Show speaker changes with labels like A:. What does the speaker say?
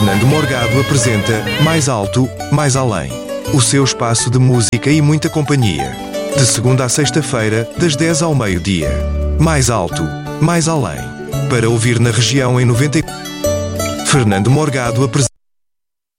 A: Fernando Morgado apresenta Mais Alto, Mais Além. O seu espaço de música e muita companhia. De segunda a sexta-feira, das 10 ao meio-dia. Mais Alto, Mais Além. Para ouvir na região em 90. Fernando Morgado apresenta.